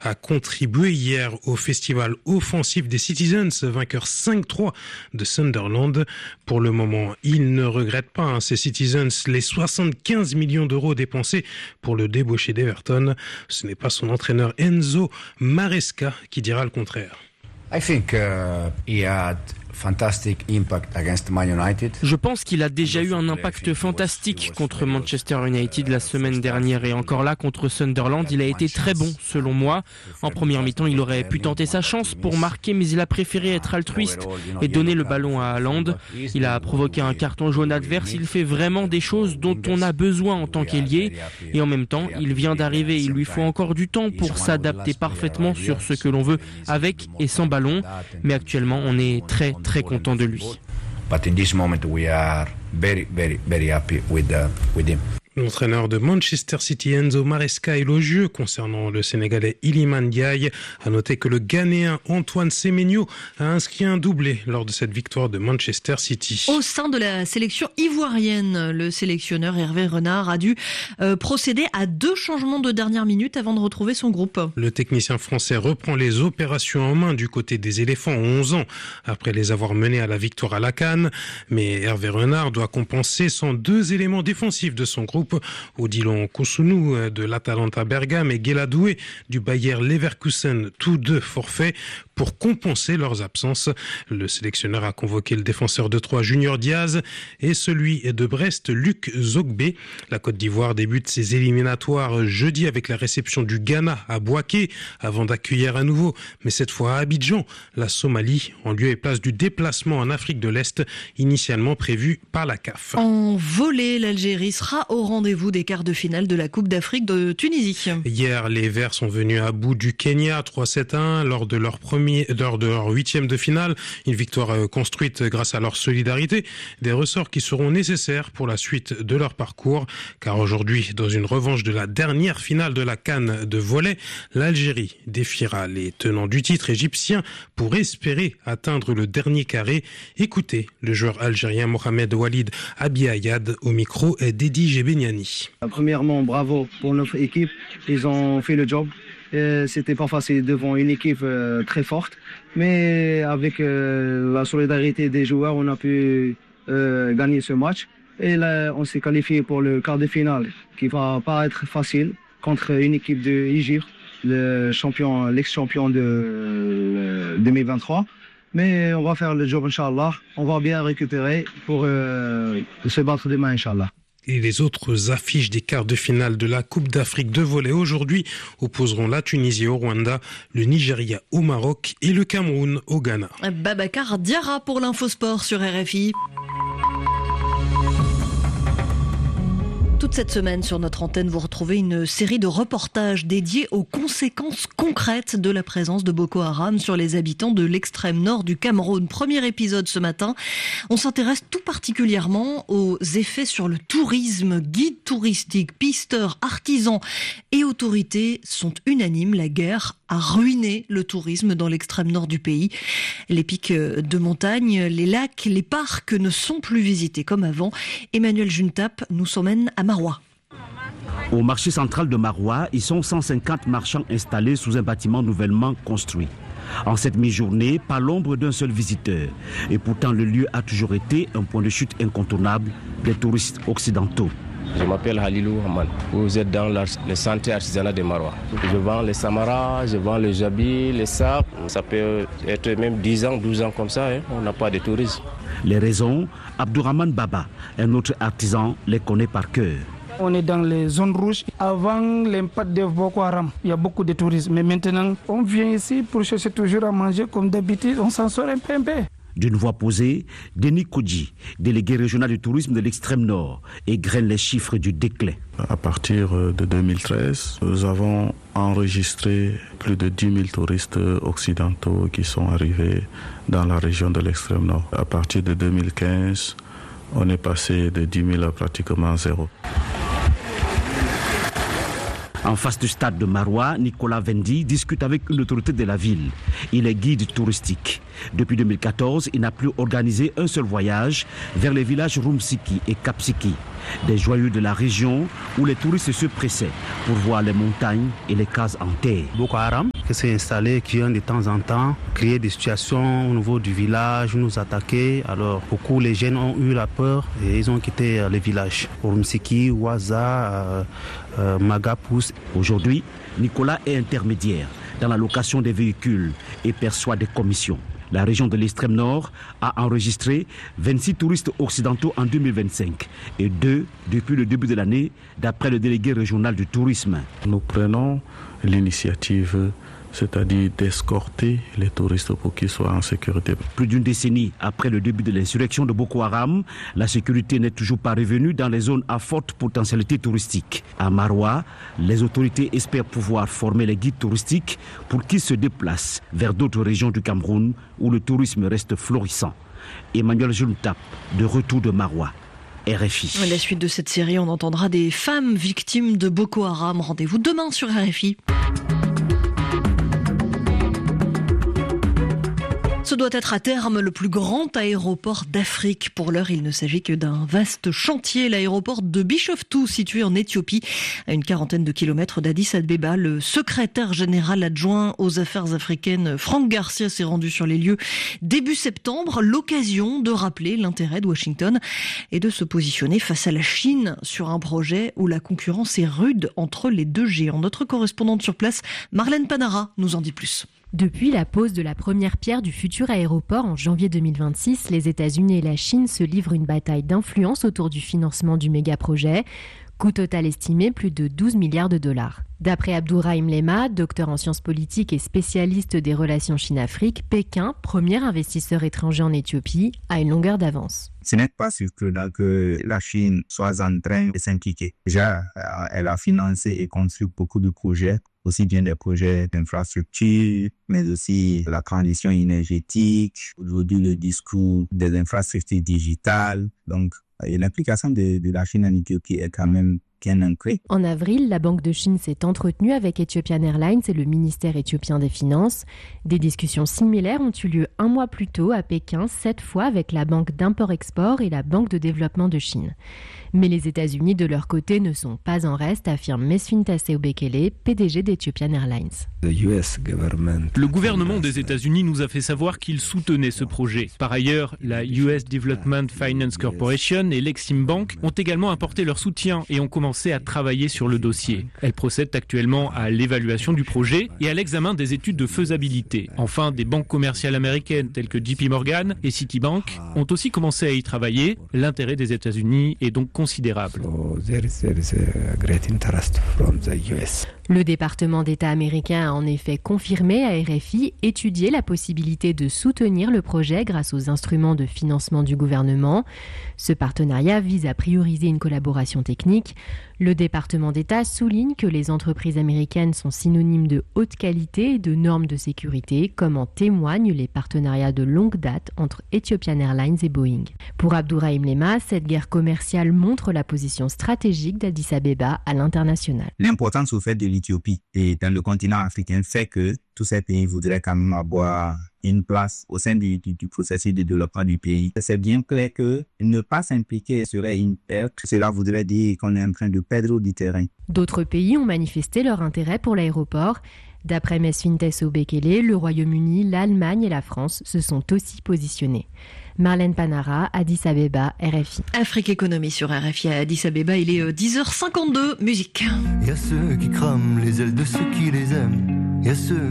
a contribué hier au festival offensif des Citizens, vainqueur 5-3 de Sunderland. Pour le moment, il ne regrette pas, ces Citizens, les 75 millions d'euros dépensés pour le débaucher d'Everton. Ce n'est pas son entraîneur Enzo Maresca qui dira le contraire. I think he had fantastic impact against Man United. Je pense qu'il a déjà eu un impact fantastique contre Manchester United la semaine dernière et encore là contre Sunderland. Il a été très bon selon moi. En première mi-temps, il aurait pu tenter sa chance pour marquer, mais il a préféré être altruiste et donner le ballon à Haaland. Il a provoqué un carton jaune adverse. Il fait vraiment des choses dont on a besoin en tant qu'ailier. Et en même temps, il vient d'arriver. Il lui faut encore du temps pour s'adapter parfaitement sur ce que l'on veut avec et sans ballon. Mais actuellement, on est très content de lui. But in this moment we are very happy with him. L'entraîneur de Manchester City, Enzo Maresca, élogieux concernant le Sénégalais Iliman Ndiaye. A noter que le Ghanéen Antoine Semenyo a inscrit un doublé lors de cette victoire de Manchester City. Au sein de la sélection ivoirienne, le sélectionneur Hervé Renard a dû procéder à 2 changements de dernière minute avant de retrouver son groupe. Le technicien français reprend les opérations en main du côté des éléphants 11 ans après les avoir menés à la victoire à la CAN. Mais Hervé Renard doit compenser sans 2 éléments défensifs de son groupe. Odilon Kosunu de l'Atalanta Bergame et Guéladoué du Bayer Leverkusen, tous 2 forfaits pour compenser leurs absences. Le sélectionneur a convoqué le défenseur de Troyes Junior Diaz et celui de Brest Luc Zogbé. La Côte d'Ivoire débute ses éliminatoires jeudi avec la réception du Ghana à Bouaké avant d'accueillir à nouveau, mais cette fois à Abidjan, la Somalie en lieu et place du déplacement en Afrique de l'Est initialement prévu par la CAF. En volée, l'Algérie sera au rendez-vous des quarts de finale de la Coupe d'Afrique de Tunisie. Hier, les Verts sont venus à bout du Kenya 3-7-1 lors de leur 8e de finale. Une victoire construite grâce à leur solidarité. Des ressorts qui seront nécessaires pour la suite de leur parcours. Car aujourd'hui, dans une revanche de la dernière finale de la CAN de volley, l'Algérie défiera les tenants du titre égyptien pour espérer atteindre le dernier carré. Écoutez le joueur algérien Mohamed Walid Abiayad au micro d'Edi Gebeniani. Premièrement, bravo pour notre équipe. Ils ont fait le job. C'était pas facile devant une équipe très forte, mais avec la solidarité des joueurs, on a pu gagner ce match. Et là, on s'est qualifié pour le quart de finale, qui va pas être facile contre une équipe de l'Égypte, l'ex-champion de 2023. Mais on va faire le job, Inch'Allah. On va bien récupérer pour se battre demain, Inch'Allah. Et les autres affiches des quarts de finale de la Coupe d'Afrique de volley aujourd'hui opposeront la Tunisie au Rwanda, le Nigeria au Maroc et le Cameroun au Ghana. Babacar Diarra pour l'Infosport sur RFI. Toute cette semaine, sur notre antenne, vous retrouvez une série de reportages dédiés aux conséquences concrètes de la présence de Boko Haram sur les habitants de l'extrême nord du Cameroun. Premier épisode ce matin. On s'intéresse tout particulièrement aux effets sur le tourisme. Guides touristiques, pisteurs, artisans et autorités sont unanimes. La guerre a ruiné le tourisme dans l'extrême nord du pays. Les pics de montagne, les lacs, les parcs ne sont plus visités comme avant. Emmanuel Juntap nous emmène à Maroua. Au marché central de Maroua, ils sont 150 marchands installés sous un bâtiment nouvellement construit. En cette mi-journée, pas l'ombre d'un seul visiteur. Et pourtant, le lieu a toujours été un point de chute incontournable des touristes occidentaux. Je m'appelle Halilou Haman. Vous êtes dans le centre artisanal de Maroua. Je vends les samaras, je vends les jabis, les sacs. Ça peut être même 10 ans, 12 ans comme ça. On n'a pas de tourisme. Les raisons, Abdourahman Baba, un autre artisan, les connaît par cœur. On est dans les zones rouges. Avant l'impact de Boko Haram, il y a beaucoup de tourisme. Mais maintenant, on vient ici pour chercher toujours à manger comme d'habitude. On s'en sort un peu. D'une voix posée, Denis Kodji, délégué régional du tourisme de l'extrême nord, égrène les chiffres du déclin. À partir de 2013, nous avons enregistré plus de 10 000 touristes occidentaux qui sont arrivés dans la région de l'extrême nord. À partir de 2015, on est passé de 10 000 à pratiquement 0. En face du stade de Maroua, Nicolas Vendi discute avec une autorité de la ville. Il est guide touristique. Depuis 2014, il n'a plus organisé un seul voyage vers les villages Rumsiki et Kapsiki, des joyaux de la région où les touristes se pressaient pour voir les montagnes et les cases en terre. Boko Haram qui s'est installé, qui vient de temps en temps créer des situations au niveau du village, nous attaquer. Alors beaucoup les jeunes ont eu la peur et ils ont quitté les villages. Ormsiki, Ouaza, Magapous. Aujourd'hui, Nicolas est intermédiaire dans la location des véhicules et perçoit des commissions. La région de l'extrême nord a enregistré 26 touristes occidentaux en 2025 et 2 depuis le début de l'année, d'après le délégué régional du tourisme. Nous prenons l'initiative, c'est-à-dire d'escorter les touristes pour qu'ils soient en sécurité. Plus d'une décennie après le début de l'insurrection de Boko Haram, la sécurité n'est toujours pas revenue dans les zones à forte potentialité touristique. À Maroua, les autorités espèrent pouvoir former les guides touristiques pour qu'ils se déplacent vers d'autres régions du Cameroun où le tourisme reste florissant. Emmanuel Juntap, de retour de Maroua. RFI. À la suite de cette série, on entendra des femmes victimes de Boko Haram. Rendez-vous demain sur RFI. Ce doit être à terme le plus grand aéroport d'Afrique. Pour l'heure, il ne s'agit que d'un vaste chantier. L'aéroport de Bishoftu, situé en Éthiopie, à une quarantaine de kilomètres d'Addis Abeba. Le secrétaire général adjoint aux affaires africaines, Franck Garcia, s'est rendu sur les lieux début septembre. L'occasion de rappeler l'intérêt de Washington et de se positionner face à la Chine sur un projet où la concurrence est rude entre les deux géants. Notre correspondante sur place, Marlène Panara, nous en dit plus. Depuis la pose de la première pierre du futur aéroport en janvier 2026, les États-Unis et la Chine se livrent une bataille d'influence autour du financement du méga-projet. Coût total estimé plus de 12 milliards de dollars. D'après Abdourahim Lema, docteur en sciences politiques et spécialiste des relations Chine-Afrique, Pékin, premier investisseur étranger en Éthiopie, a une longueur d'avance. Ce n'est pas surprenant que la Chine soit en train de s'impliquer. Déjà, elle a financé et construit beaucoup de projets, aussi bien des projets d'infrastructure, mais aussi la transition énergétique, aujourd'hui le discours des infrastructures digitales. Donc, l'implication de la Chine en Éthiopie est quand même bien ancrée. En avril, la Banque de Chine s'est entretenue avec Ethiopian Airlines et le ministère éthiopien des Finances. Des discussions similaires ont eu lieu un mois plus tôt à Pékin, cette fois avec la Banque d'import-export et la Banque de développement de Chine. Mais les États-Unis, de leur côté, ne sont pas en reste, affirme Mesfin Tasew-Bekele, PDG d'Ethiopian Airlines. Le gouvernement des États-Unis nous a fait savoir qu'il soutenait ce projet. Par ailleurs, la US Development Finance Corporation et l'Exim Bank ont également apporté leur soutien et ont commencé à travailler sur le dossier. Elles procèdent actuellement à l'évaluation du projet et à l'examen des études de faisabilité. Enfin, des banques commerciales américaines telles que JP Morgan et Citibank ont aussi commencé à y travailler. L'intérêt des États-Unis est donc considérable. Le département d'État américain a en effet confirmé à RFI étudier la possibilité de soutenir le projet grâce aux instruments de financement du gouvernement. Ce partenariat vise à prioriser une collaboration technique. Le département d'État souligne que les entreprises américaines sont synonymes de haute qualité et de normes de sécurité, comme en témoignent les partenariats de longue date entre Ethiopian Airlines et Boeing. Pour Abdourahim Lema, cette guerre commerciale montre la position stratégique d'Addis Abeba à l'international. L'importance au fait de l'Éthiopie et dans le continent africain fait que tous ces pays voudraient quand même avoir une place au sein du processus de développement du pays. C'est bien clair que ne pas s'impliquer serait une perte. Cela voudrait dire qu'on est en train de perdre du terrain. D'autres pays ont manifesté leur intérêt pour l'aéroport. D'après Mesfin Tasew-Bekele, le Royaume-Uni, l'Allemagne et la France se sont aussi positionnés. Marlène Panara, Addis Abeba, RFI. Afrique Économie sur RFI à Addis Abeba, il est 10h52, musique. Il y a ceux qui crament les ailes de ceux qui les aiment. Il y a ceux